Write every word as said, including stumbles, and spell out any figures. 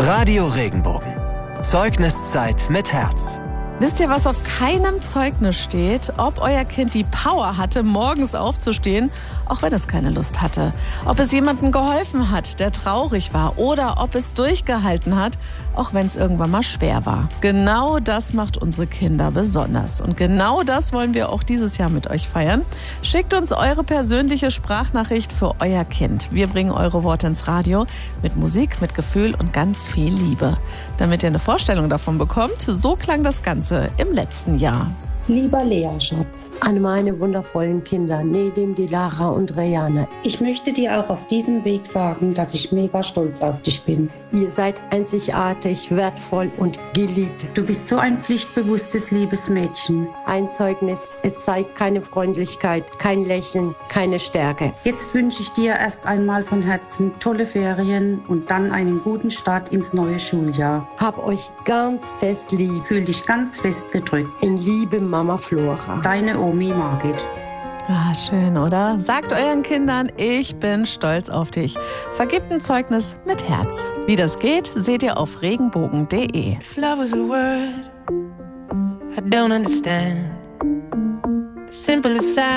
Radio Regenbogen. Zeugniszeit mit Herz. Wisst ihr, was auf keinem Zeugnis steht? Ob euer Kind die Power hatte, morgens aufzustehen, auch wenn es keine Lust hatte. Ob es jemandem geholfen hat, der traurig war. Oder ob es durchgehalten hat, auch wenn es irgendwann mal schwer war. Genau das macht unsere Kinder besonders. Und genau das wollen wir auch dieses Jahr mit euch feiern. Schickt uns eure persönliche Sprachnachricht für euer Kind. Wir bringen eure Worte ins Radio mit Musik, mit Gefühl und ganz viel Liebe. Damit ihr eine Vorstellung davon bekommt, so klang das Ganze im letzten Jahr. Lieber Lea, Schatz, An meine wundervollen Kinder, Nedim, Dilara und Rayane. ich möchte dir auch auf diesem Weg sagen, dass ich mega stolz auf dich bin. Ihr seid einzigartig, wertvoll und geliebt. Du bist so ein pflichtbewusstes, liebes Mädchen. Ein Zeugnis, es zeigt keine Freundlichkeit, kein Lächeln, keine Stärke. Jetzt wünsche ich dir erst einmal von Herzen tolle Ferien und dann einen guten Start ins neue Schuljahr. Hab euch ganz fest lieb. Fühl dich ganz fest gedrückt. In Liebe, Mama Flora. Deine Omi Margit. Ah, schön, oder? Sagt euren Kindern, ich bin stolz auf dich. Vergibt ein Zeugnis mit Herz. Wie das geht, seht ihr auf regenbogen punkt de. If love was a word I don't understand, the simplest